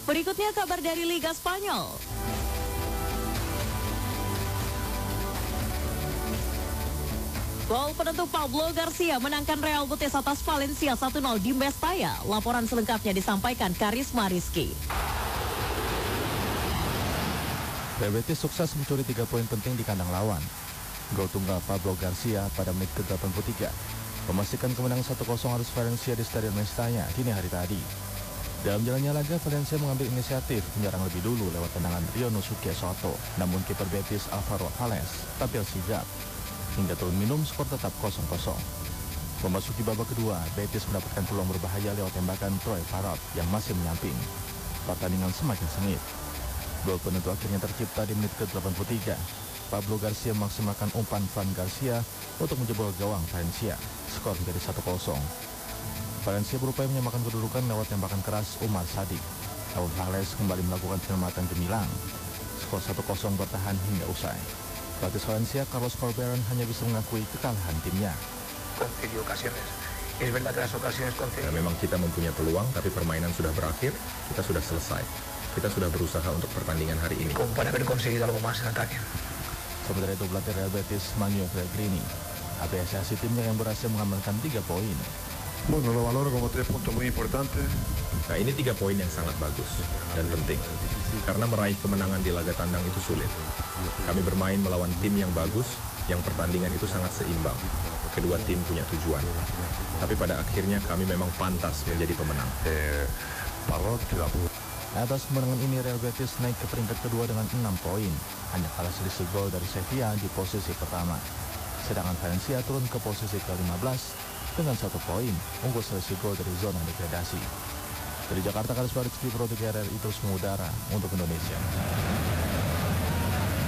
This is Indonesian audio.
Berikutnya kabar dari Liga Spanyol. Gol penentu Pablo Garcia menangkan Real Betis atas Valencia 1-0 di Mestalla. Laporan selengkapnya disampaikan Karisma Rizky. Real Betis sukses mencuri 3 poin penting di kandang lawan. Gol tunggal Pablo Garcia pada menit ke-83 memastikan kemenangan 1-0 atas Valencia di Stadion Mestalla dini hari tadi. Dalam jalannya laga, Valencia mengambil inisiatif menyerang lebih dulu lewat tendangan Ryonosuke Soto. Namun kiper Betis Alvaro Hales tampil sigap. Hingga turun minum, skor tetap 0-0. Memasuki babak kedua, Betis mendapatkan peluang berbahaya lewat tembakan Troy Parrott yang masih menyamping. Pertandingan semakin sengit. Gol penentu akhirnya tercipta di menit ke-83. Pablo Garcia memaksimalkan umpan Van Garcia untuk menjebol gawang Valencia. Skor menjadi 1-0. Valencia berupaya menyamakan kedudukan lewat tembakan keras Umar Sadik. Raul Hales kembali melakukan penyelamatan gemilang. Skor 1-0 bertahan hingga usai. Pelatih Valencia, Carlos Corberán, hanya bisa mengakui kekalahan timnya. Memang kita mempunyai peluang, tapi permainan sudah berakhir, kita sudah selesai. Kita sudah berusaha untuk pertandingan hari ini. Sementara itu, pelatih Real Betis, Manuel Pellegrini, apresiasi timnya yang berhasil mengamankan 3 poin. Nah, ini 3 poin yang sangat bagus dan penting. Karena meraih kemenangan di laga tandang itu sulit. Kami bermain melawan tim yang bagus, yang pertandingan itu sangat seimbang. Kedua tim punya tujuan. Tapi pada akhirnya kami memang pantas menjadi pemenang. Atas kemenangan ini, Real Betis naik ke peringkat kedua dengan 6 poin. Hanya kalah selisih gol dari Sevilla di posisi pertama. Sedangkan Valencia turun ke posisi ke-15 dengan 1 poin, unggul selisih gol dari zona degradasi. Dari Jakarta, Karisma Rizky, Pro 3 RRI terus mengudara untuk Indonesia.